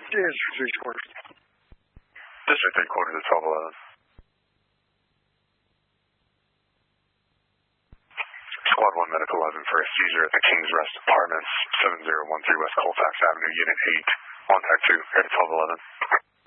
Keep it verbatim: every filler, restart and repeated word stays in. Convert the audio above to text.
District three quarters. District three quarters at twelve eleven. Squad one Medical eleven for a seizure at the King's Rest Apartments, seven zero one three West Colfax Avenue, Unit eight. Contact two, here to twelve eleven.